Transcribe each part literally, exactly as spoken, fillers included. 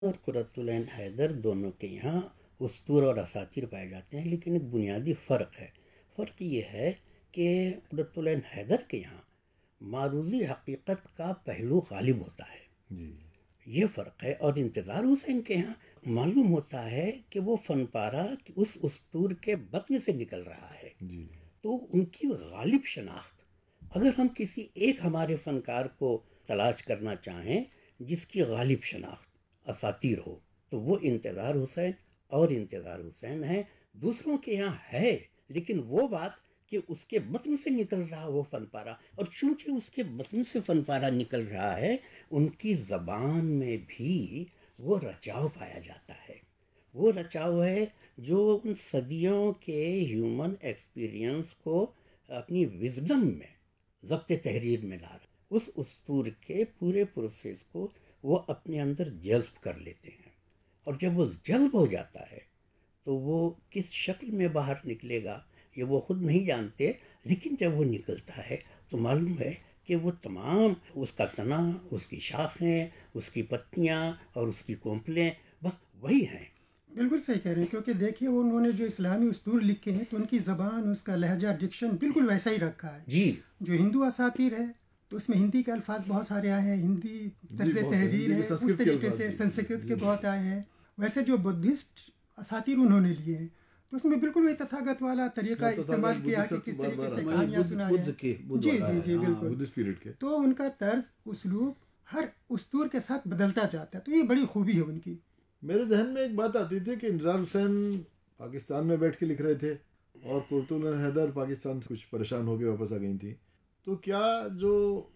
اور قرۃ العین حیدر دونوں کے یہاں اسطور اور اساطیر پائے جاتے ہیں، لیکن ایک بنیادی فرق ہے۔ فرق یہ ہے کہ قرۃ العین حیدر کے یہاں معروضی حقیقت کا پہلو غالب ہوتا ہے، جی یہ فرق ہے۔ اور انتظار حسین کے یہاں معلوم ہوتا ہے کہ وہ فن پارہ اس اسطور کے بطن سے نکل رہا ہے، جی تو ان کی غالب شناخت، اگر ہم کسی ایک ہمارے فنکار کو تلاش کرنا چاہیں جس کی غالب شناخت اساطیر ہو، تو وہ انتظار حسین اور انتظار حسین ہے۔ دوسروں کے یہاں ہے، لیکن وہ بات کہ اس کے بطن سے نکل رہا وہ فن پارہ، اور چونکہ اس کے بطن سے فن پارہ نکل رہا ہے، ان کی زبان میں بھی وہ رچاؤ پایا جاتا ہے۔ وہ رچاؤ ہے جو ان صدیوں کے ہیومن ایکسپیرینس کو اپنی وزڈم میں ضبط تحریر میں لا رہا ہے۔ اس اسطور کے پورے پروسیس کو وہ اپنے اندر جذب کر لیتے ہیں، اور جب وہ جذب ہو جاتا ہے تو وہ کس شکل میں باہر نکلے گا یہ وہ خود نہیں جانتے، لیکن جب وہ نکلتا ہے تو معلوم ہے کہ وہ تمام اس کا تنا، اس کی شاخیں، اس کی پتیاں اور اس کی کونپلیں بس وہی ہیں۔ بالکل صحیح کہہ رہے ہیں، کیونکہ دیکھیے وہ انہوں نے جو اسلامی اسطور لکھے ہیں تو ان کی زبان، اس کا لہجہ، ڈکشن بالکل ویسا ہی رکھا ہے۔ جی جو ہندو اساطیر ہے تو اس میں ہندی کے الفاظ بہت سارے آئے ہیں، ہندی طرز تحریر ہے، اس طریقے سے سنسکرت کے بہت آئے ہیں۔ ویسے جو بدھسٹ اساطیر انہوں نے لیے ہیں تو اس میں بالکل وہی تتھاگت والا طریقہ استعمال کیا کہ کس طریقے سے کہانیاں سنائی ہیں۔ جی جی جی بالکل، تو ان کا طرز اسلوب ہر اسطور کے ساتھ بدلتا جاتا ہے، تو یہ بڑی خوبی ہے ان کی۔ میرے ذہن میں ایک بات آتی تھی کہ انتظار حسین پاکستان میں بیٹھ کے لکھ رہے تھے اور قرۃ العین حیدر پاکستان سے کچھ پریشان ہو کے واپس آ گئی تھیں، تو کیا جو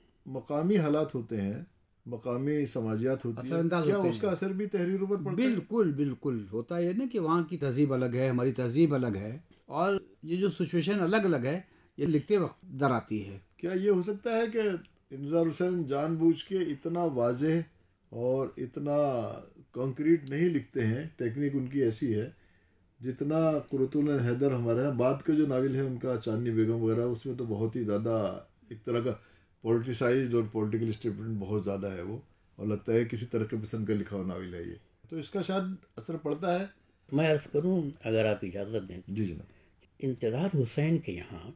مقامی حالات ہوتے ہیں، مقامی سماجیات ہوتی ہیں، کیا اس کا اثر بھی تحریروں پر پڑتا ہے؟ بالکل بالکل ہوتا ہے نا، کہ وہاں کی تہذیب الگ ہے، ہماری تہذیب الگ ہے، اور یہ جو سچویشن الگ الگ ہے یہ لکھتے وقت در آتی ہے۔ کیا یہ ہو سکتا ہے کہ انتظار حسین جان بوجھ کے اتنا واضح اور اتنا کانکریٹ نہیں لکھتے ہیں، ٹیکنیک ان کی ایسی ہے، جتنا قرۃ العین حیدر ہمارے ہیں؟ بعد کے جو ناول ہے ان کا چاندنی بیگم وغیرہ، اس میں تو بہت ہی زیادہ ایک طرح کا پولیٹیسائزڈ اور پولیٹیکل اسٹیٹمنٹ بہت زیادہ ہے وہ، اور لگتا ہے کسی طرح کے پسند کا لکھا ہوا ناول ہے یہ، تو اس کا شاید اثر پڑتا ہے۔ میں عرض کروں اگر آپ اجازت دیں، جی جناب۔ انتظار حسین کے یہاں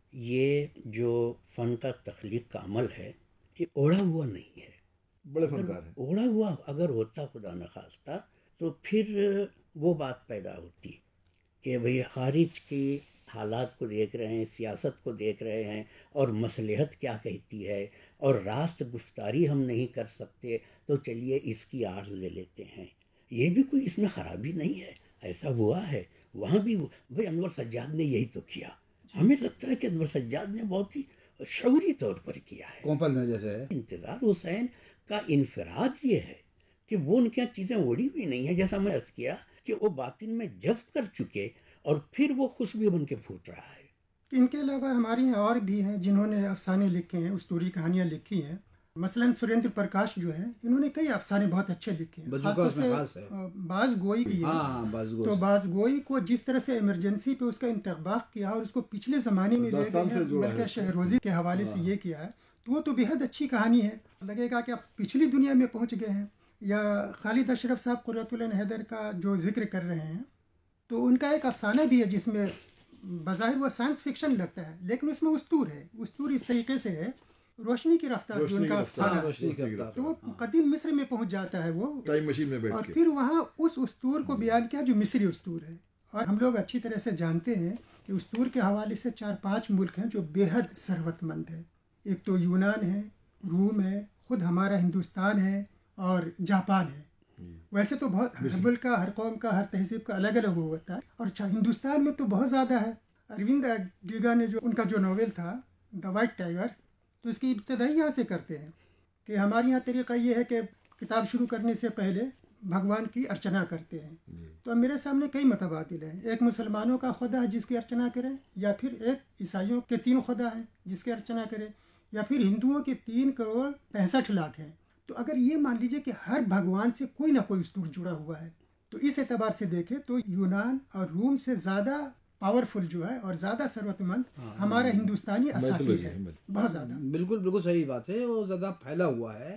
یہ جو فن کا تخلیق کا عمل ہے یہ اوڑھا ہوا نہیں ہے، بڑے فنکار ہیں۔ اوڑھا ہوا اگر ہوتا خدا نخواستہ تو پھر وہ بات پیدا ہوتی کہ بھئی خارج کی حالات کو دیکھ رہے ہیں، سیاست کو دیکھ رہے ہیں، اور مصلحت کیا کہتی ہے، اور راست گفتاری ہم نہیں کر سکتے، تو چلیے اس کی آڑ لے لیتے ہیں۔ یہ بھی کوئی اس میں خرابی نہیں ہے، ایسا ہوا ہے وہاں بھی۔ بھئی انور سجاد نے یہی تو کیا، ہمیں لگتا ہے کہ انور سجاد نے بہت ہی شعوری طور پر کیا ہے۔ کومپل میں جیسے ہے، انتظار حسین کا انفراد یہ ہے کہ وہ ان کی چیزیں اوڑھی ہوئی نہیں ہیں، جیسا میں عرض کیا کہ وہ باطن میں جذب کر چکے، اور پھر وہ خوشبو بن کے پھوٹ رہا ہے۔ ان کے علاوہ ہمارے یہاں اور بھی ہیں جنہوں نے افسانے لکھے ہیں، اسطوری کہانیاں لکھی ہیں۔ مثلاً سریندر پرکاش جو ہیں، انہوں نے کئی افسانے بہت اچھے لکھے ہیں، خاص طور سے باز گوئی کی ہے۔ تو باز گوئی کو جس طرح سے ایمرجنسی پہ اس کا انتباہ کیا اور اس کو پچھلے زمانے میں لے گئے ہیں، ملکہ شہروزی کے حوالے سے یہ کیا ہے، تو وہ تو بےحد اچھی کہانی ہے، لگے گا کہ آپ پچھلی دنیا میں پہنچ گئے ہیں۔ یا خالد اشرف صاحب قرۃ العین حیدر کا جو ذکر کر رہے ہیں، تو ان کا ایک افسانہ بھی ہے جس میں بظاہر وہ سائنس فکشن لگتا ہے، لیکن اس میں اسطور ہے۔ اسطور اس طریقے سے ہے، روشنی کی رفتار جو ان کا افسانہ، تو وہ قدیم مصر میں پہنچ جاتا ہے وہ ٹائم مشین میں بیٹھ کے، اور پھر وہاں اس اسطور کو بیان کیا جو مصری اسطور ہے۔ اور ہم لوگ اچھی طرح سے جانتے ہیں کہ اسطور کے حوالے سے چار پانچ ملک ہیں جو بے حد ثروت مند ہیں۔ ایک تو یونان ہے، روم ہے، خود ہمارا ہندوستان ہے، اور جاپان ہے۔ ویسے تو بہت ہر ملک کا، ہر قوم کا، ہر تہذیب کا الگ الگ وہ ہوتا ہے، اور ہندوستان میں تو بہت زیادہ ہے۔ اروند ڈیگا نے جو ان کا جو ناول تھا دا وائٹ ٹائگر، تو اس کی ابتدائی یہاں سے کرتے ہیں کہ ہمارے یہاں طریقہ یہ ہے کہ کتاب شروع کرنے سے پہلے بھگوان کی ارچنا کرتے ہیں۔ تو اب میرے سامنے کئی متبادل ہیں، ایک مسلمانوں کا خدا ہے جس کی ارچنا کریں، یا پھر ایک عیسائیوں کے تین خدا ہیں جس کی ارچنا کریں، یا پھر ہندوؤں کے تین کروڑ پینسٹھ لاکھ ہیں۔ تو اگر یہ مان لیجئے کہ ہر بھگوان سے کوئی نہ کوئی اسطور جڑا ہوا ہے، تو اس اعتبار سے دیکھیں تو یونان اور روم سے زیادہ پاورفل جو ہے اور زیادہ ثروت مند ہمارا ہندوستانی اساطیر ہے، بہت زیادہ۔ بالکل بالکل صحیح بات ہے، وہ زیادہ پھیلا ہوا ہے۔ جی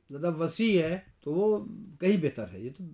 زیادہ وسیع ہے تو وہ کہیں بہتر ہے. یہ تو